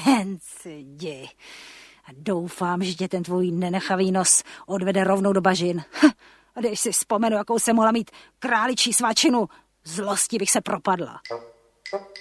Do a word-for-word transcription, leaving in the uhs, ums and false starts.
Jen si jdi. A doufám, že tě ten tvůj nenechavý nos odvede rovnou do bažin. A když si vzpomenu, jakou jsem mohla mít králičí svačinu, zlosti bych se propadla.